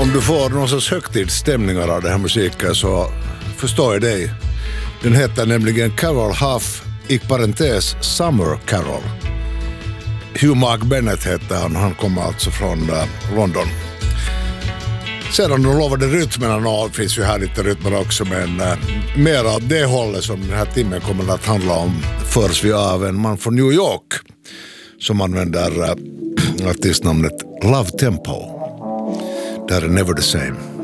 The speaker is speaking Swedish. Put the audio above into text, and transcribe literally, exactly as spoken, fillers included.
Om du får någon sorts högtidsstämningar av den här musiken så förstår jag dig. Den heter nämligen Carol Huff, i parentes Summer Carol. Hugh Mark Bennett heter han, han kommer alltså från uh, London. Sedan de lovade rytmerna, nå finns ju här lite rytmer också, men uh, mer av det hållet som den här timmen kommer att handla om förs vi av en man från New York som använder uh, artistnamnet Love Tempo. Det här är Never the Same.